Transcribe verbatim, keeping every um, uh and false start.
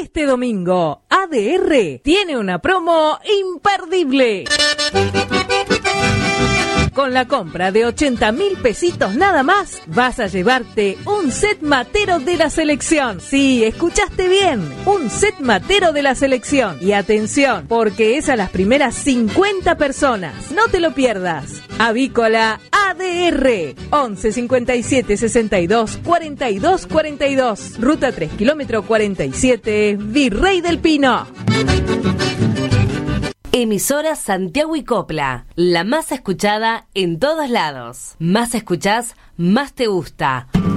Este domingo, A D R tiene una promo imperdible. Con la compra de ochenta mil pesitos nada más, vas a llevarte un set matero de la selección. Sí, escuchaste bien, un set matero de la selección. Y atención, porque es a las primeras cincuenta personas. No te lo pierdas. Avícola A D R, once cincuenta y siete sesenta y dos cuarenta y dos cuarenta y dos, ruta tres, kilómetro cuarenta y siete, Virrey del Pino. Emisora Santiago y Copla, la más escuchada en todos lados. Más escuchás, más te gusta.